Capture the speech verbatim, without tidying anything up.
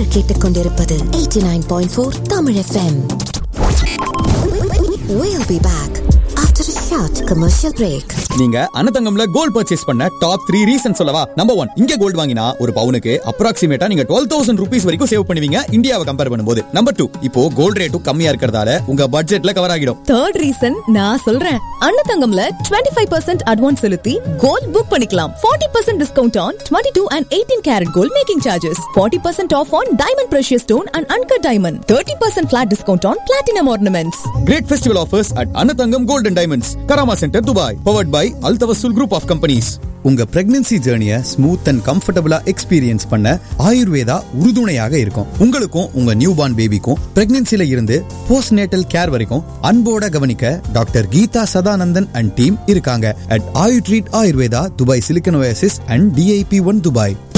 நீங்கள் கேட்டுக்கொண்டிருப்பது eighty-nine point four Tamil F M. We'll be back after a short commercial break. நீங்க அனதங்கம்ல gold purchase பண்ண top three reason சொல்லவா? Number one, இங்க gold வாங்கினா ஒரு பவுனுக்கு அப்ராக்சிமேட்டா நீங்க டுவெல் தௌசண்ட் ருபீஸ் வரைக்கும் சேவ் பண்ணுவீங்க இந்தியாவை கம்பேர் பண்ணும்போது. நம்பர் டூ, இப்போ கோல்ட் ரேட்டும் கம்மியா இருக்கிறதால உங்க பட்ஜெட்ல கவர் ஆகிடும். தேர்ட் ரீசன் நான் சொல்றேன். அன்னதங்கம்ல twenty-five percent அட்வான்ஸ் செலுத்தி கோல்ட் புக் பண்ணிக்கலாம். forty percent discount on twenty-two and eighteen carat gold making charges. forty percent off on diamond precious stone and uncut diamond. thirty percent flat discount on platinum ornaments. Great festival offers at Annathangam Gold and Diamonds, Karama Center, Dubai. Powered by Al Tawassul Group of Companies. உங்க pregnancy ஜர்னியை smooth and கம்ஃபர்டபுளா experience பண்ண ஆயுர்வேதா உறுதுணையாக இருக்கும். உங்களுக்கும் உங்க new born பேபிக்கும் பிரெக்னன்சில இருந்து post natal care வரைக்கும் அன்போட கவனிக்க doctor Geetha Sadanandan and team இருக்காங்க. At Ayu treat Ayurveda, Dubai silicon oasis and D I P one Dubai.